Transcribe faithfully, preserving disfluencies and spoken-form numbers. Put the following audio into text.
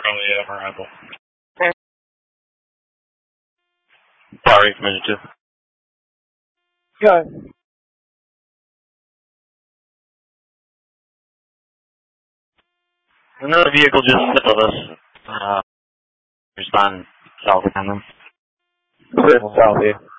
Currently at arrival. Sorry, committed to. Go. Another vehicle just hit us. Uh, respond south of them. South here.